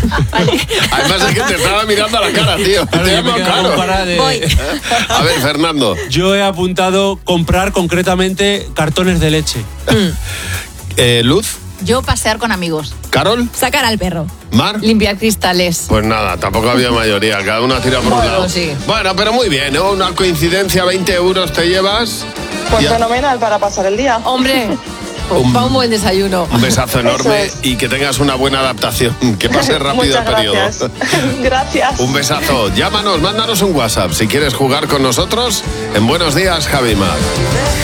Vale. Además es que te estaba mirando a la cara, tío. Claro, Te yo me llamo he quedado con caro. cara de... Voy. A ver, Fernando. Yo he apuntado comprar concretamente cartones de leche. Luz, Yo pasear con amigos. Carol, Sacar al perro. Mar. Limpiar cristales. Pues nada, tampoco había mayoría, cada una tira por un Bueno, lado. sí. Bueno, pero muy bien, ¿no? Una coincidencia, 20 euros te llevas. Pues Ya. fenomenal para pasar el día. Hombre, para un buen desayuno. Un besazo enorme Eso es. y que tengas una buena adaptación. Que pase rápido Muchas el periodo. gracias. Gracias. Un besazo. Llámanos, mándanos un WhatsApp si quieres jugar con nosotros en Buenos Días, Javi Mar.